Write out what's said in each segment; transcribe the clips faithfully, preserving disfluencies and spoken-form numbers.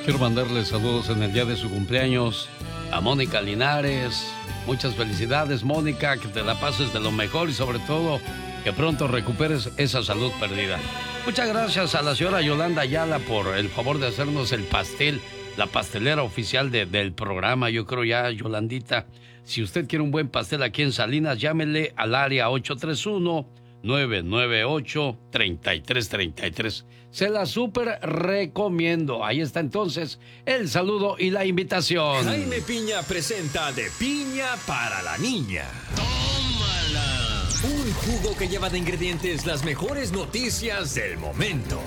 Quiero mandarle saludos en el día de su cumpleaños a Mónica Linares. Muchas felicidades, Mónica, que te la pases de lo mejor y sobre todo que pronto recuperes esa salud perdida. Muchas gracias a la señora Yolanda Ayala por el favor de hacernos el pastel, la pastelera oficial de, del programa. Yo creo ya, Yolandita, si usted quiere un buen pastel aquí en Salinas, llámele al área ocho tres uno, nueve nueve ocho, tres tres tres tres. Se la súper recomiendo. Ahí está entonces el saludo y la invitación. Jaime Piña presenta De Piña para la Niña. ¡Tómala! Un jugo que lleva de ingredientes las mejores noticias del momento.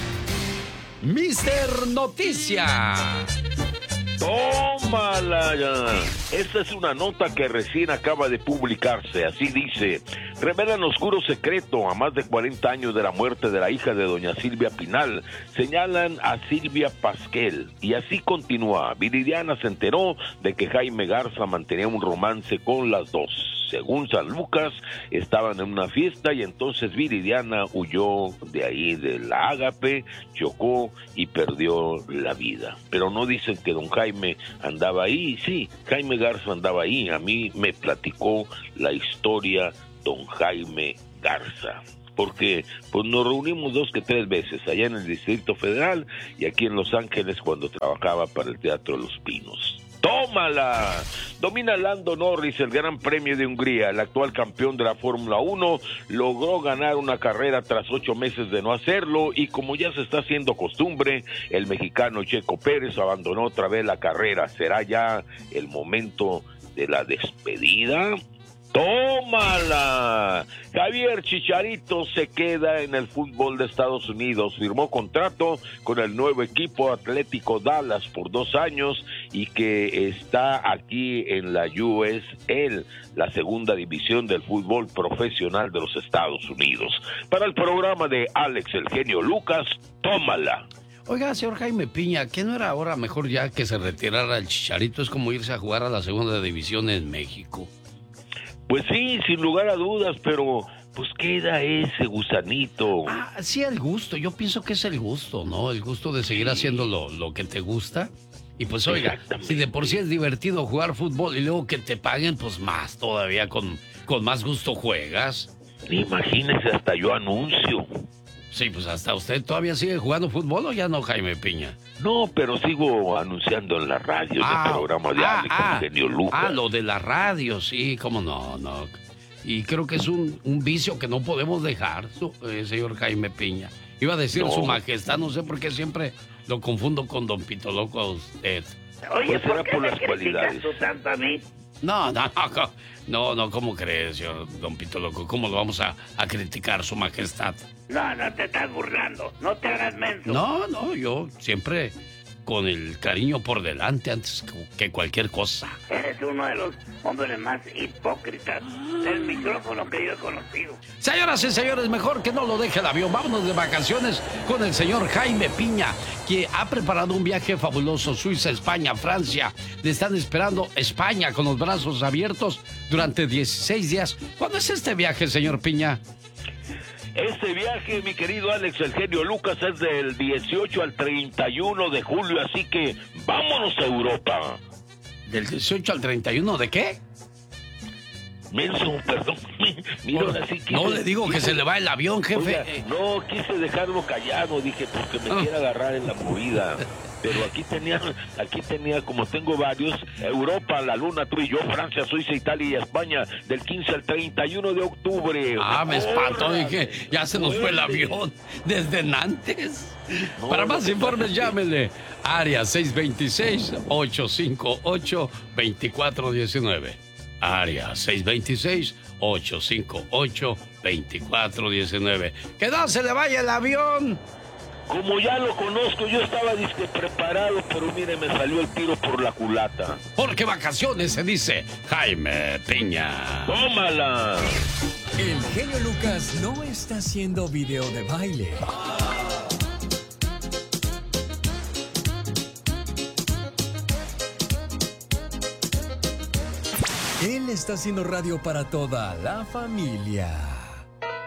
Mister Noticia. ¡Tómala ya! Esta es una nota que recién acaba de publicarse. Así dice: revelan oscuro secreto a más de cuarenta años de la muerte de la hija de doña Silvia Pinal. Señalan a Silvia Pasquel. Y así continúa. Viridiana se enteró de que Jaime Garza mantenía un romance con las dos. Según San Lucas, estaban en una fiesta y entonces Viridiana huyó de ahí del ágape, chocó y perdió la vida. Pero no dicen que don Jaime andaba ahí. Sí, Jaime Garza andaba ahí. A mí me platicó la historia don Jaime Garza, porque pues nos reunimos dos que tres veces allá en el Distrito Federal y aquí en Los Ángeles cuando trabajaba para el Teatro Los Pinos. ¡Tómala! Domina Lando Norris el Gran Premio de Hungría. El actual campeón de la Fórmula uno logró ganar una carrera tras ocho meses de no hacerlo y como ya se está haciendo costumbre, el mexicano Checo Pérez abandonó otra vez la carrera. ¿Será ya el momento de la despedida? ¡Tómala! Javier Chicharito se queda en el fútbol de Estados Unidos. Firmó contrato con el nuevo equipo Atlético Dallas por dos años y que está aquí en la U S L, la segunda división del fútbol profesional de los Estados Unidos. Para el programa de Alex El Genio Lucas, tómala. Oiga, señor Jaime Piña, ¿qué no era ahora mejor ya que se retirara el Chicharito? Es como irse a jugar a la segunda división en México. Pues sí, sin lugar a dudas, pero pues queda ese gusanito. Ah, sí, el gusto. Yo pienso que es el gusto, ¿no? El gusto de seguir sí. haciendo lo, lo que te gusta. Y pues oiga, si de por sí es divertido jugar fútbol y luego que te paguen, pues más todavía con, con más gusto juegas. Imagínese, hasta yo anuncio. Sí, pues hasta usted todavía sigue jugando fútbol o ya no, Jaime Piña. No, pero sigo anunciando en la radio, ah, en el programa de ah, Alex ah, El Genio Lucas. Ah, lo de la radio, sí, cómo no, no. Y creo que es un, un vicio que no podemos dejar, su, eh, señor Jaime Piña. Iba a decir no. Su majestad, no sé por qué siempre lo confundo con don Pito Loco a usted. Oye, pues ¿por qué por me las criticas cualidades. tú tanto a mí? No, no, no, no, no, ¿cómo crees, señor don Pito Loco? ¿Cómo lo vamos a, a criticar, su majestad? No, no te estás burlando, no te hagas menso. No, no, yo siempre con el cariño por delante antes que cualquier cosa. Eres uno de los hombres más hipócritas del micrófono que yo he conocido. Señoras y señores, mejor que no lo deje el avión. Vámonos de vacaciones con el señor Jaime Piña, que ha preparado un viaje fabuloso. Suiza, España, Francia. Le están esperando España con los brazos abiertos durante dieciséis días. ¿Cuándo es este viaje, señor Piña? Este viaje, mi querido Alex El Genio Lucas, es del dieciocho al treinta y uno de julio, así que vámonos a Europa. ¿Del dieciocho al treinta y uno de qué? Menso, perdón. Mira, ahora sí quise, no le digo quise, que se le va el avión, jefe. Oiga, no, quise dejarlo callado, dije, porque me ah. quiere agarrar en la movida. Pero aquí tenía, aquí tenía, como tengo varios, Europa, la luna, tú y yo, Francia, Suiza, Italia y España, del quince al treinta y uno de octubre. Ah, me espantó, dije, ya se nos fue el avión desde Nantes. No, Para más no, informes, llámele. Área seis dos seis, ocho cinco ocho, dos cuatro uno nueve. Área seis dos seis, ocho cinco ocho, dos cuatro uno nueve. ¡Que no se le vaya el avión! Como ya lo conozco, yo estaba disque preparado, pero mire, me salió el tiro por la culata. Porque vacaciones se dice Jaime Piña. ¡Tómala! El genio Lucas no está haciendo video de baile. Él está haciendo radio para toda la familia.